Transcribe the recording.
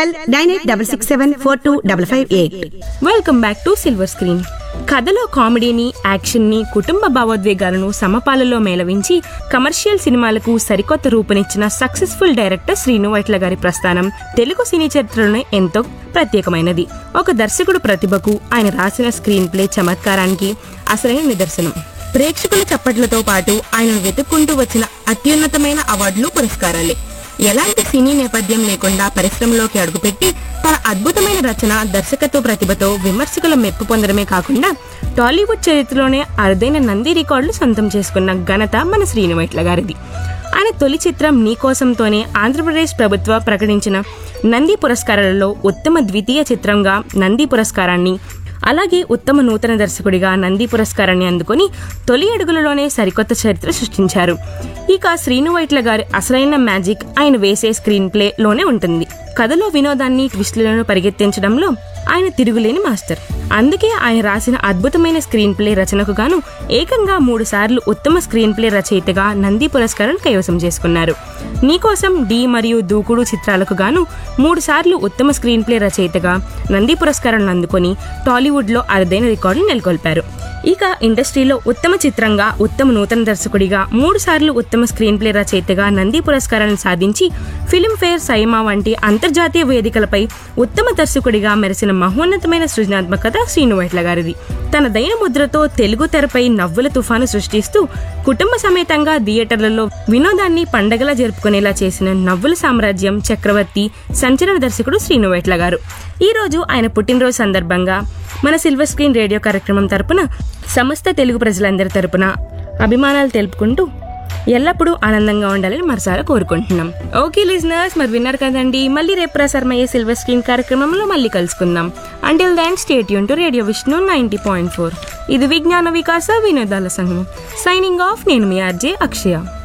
Cell 9866742558. Welcome back to silver screen. కథలో కామెడీని, యాక్షన్ని, కుటుంబ భావోద్వేగాలను సమపాలలో మేళవించి కమర్షియల్ సినిమాలకు సరికొత్త రూపనిచ్చిన సక్సెస్ఫుల్ డైరెక్టర్ శ్రీను వైట్ల గారి ప్రస్థానం తెలుగు సినీ చరిత్రలోనే ఎంతో ప్రత్యేకమైనది. ఒక దర్శకుడు ప్రతిభకు ఆయన రాసిన స్క్రీన్ ప్లే చమత్కారానికి అసలైన నిదర్శనం. ప్రేక్షకుల చప్పట్లతో పాటు ఆయనను వెతుక్కుంటూ వచ్చిన అత్యున్నతమైన అవార్డులు, పురస్కారాలే. ఎలాంటి సినీ నేపథ్యం లేకుండా పరిశ్రమలోకి అడుగుపెట్టి తన అద్భుతమైన రచన, దర్శకత్వ ప్రతిభతో విమర్శకుల మెప్పు పొందడమే కాకుండా టాలీవుడ్ చరిత్రలోనే అరుదైన నంది రికార్డులు సొంతం చేసుకున్న ఘనత మన శ్రీను వైట్ల గారిది. ఆయన తొలి చిత్రం నీకోసంతోనే ఆంధ్రప్రదేశ్ ప్రభుత్వ ప్రకటించిన నంది పురస్కారాలలో ఉత్తమ ద్వితీయ చిత్రంగా నంది పురస్కారాన్ని, అలాగే ఉత్తమ నూతన దర్శకుడిగా నంది పురస్కారాన్ని అందుకొని తొలి అడుగులలోనే సరికొత్త చరిత్ర సృష్టించారు. ఇక శ్రీను వైట్ల గారి అసలైన మ్యాజిక్ ఆయన వేసే స్క్రీన్ ప్లే లోనే ఉంటుంది. కథలో వినోదాన్ని, ట్విస్టులను పరిగెత్తించడంలో ఆయన తిరుగులేని మాస్టర్. అందుకే ఆయన రాసిన అద్భుతమైన స్క్రీన్ ప్లే రచనకు గాను ఏకంగా 3 సార్లు ఉత్తమ స్క్రీన్ ప్లే రచయితగా నంది పురస్కారం కైవసం చేసుకున్నారు. నీకోసం, డి మరియు దూకుడు చిత్రాలకు గాను 3 సార్లు ఉత్తమ స్క్రీన్ ప్లే రచయితగా నంది పురస్కారాలను అందుకొని టాలీవుడ్ లో అరుదైన రికార్డులు నెలకొల్పారు. ఇక ఇండస్ట్రీలో ఉత్తమ చిత్రంగా, ఉత్తమ నూతన దర్శకుడిగా 3 సార్లు ఉత్తమ స్క్రీన్ ప్లే రచయితగా నంది పురస్కారాలను సాధించి ఫిల్మ్ఫేర్, సైమా వంటి అంతర్జాతీయ వేదికలపై ఉత్తమ దర్శకుడిగా మెరిసిన మహోన్నతమైన సృజనాత్మకత శ్రీను వైట్ల గారిది. తన దైన ముద్రతో తెలుగు తెరపై నవ్వుల తుఫాను సృష్టిస్తూ కుటుంబ సమేతంగా థియేటర్లలో వినోదాన్ని పండగలా జరుపుకునేలా చేసిన నవ్వుల సామ్రాజ్యం, చక్రవర్తి, సంచలన దర్శకుడు శ్రీను వైట్ల గారు. ఈ రోజు ఆయన పుట్టినరోజు సందర్భంగా మన సిల్వర్ స్క్రీన్ రేడియో కార్యక్రమం తరపున సమస్త తెలుగు ప్రజలందరి తరపున అభిమానాలు తెలుపుకుంటూ ఎల్లప్పుడూ ఆనందంగా ఉండాలని మరోసారి కోరుకుంటున్నాం. ఓకే లిజనర్స్, మరి విన్నారు కదండి. మళ్ళీ రేపు ప్రసారమయ్యే సిల్వర్ స్క్రీన్ కార్యక్రమంలో మళ్ళీ కలుసుకుందాం. Until then stay tune to radio Vishnu 90.4. ఇది విజ్ఞాన వికాస వినోదాల సంఘం. Signing off. నేను మీ ఆర్జే అక్షయ.